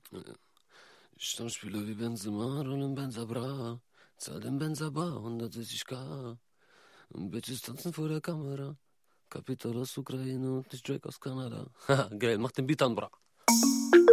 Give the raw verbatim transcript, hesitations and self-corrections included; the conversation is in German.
Stammspieler wie Benzema, rollen Benza bra. Zahl den Benza bar, hundertsechzig k. Und Bitches tanzen vor der Kamera. Kapital aus Ukraine und nicht Drake aus Kanada. Haha, geil, mach den Beat an, bra.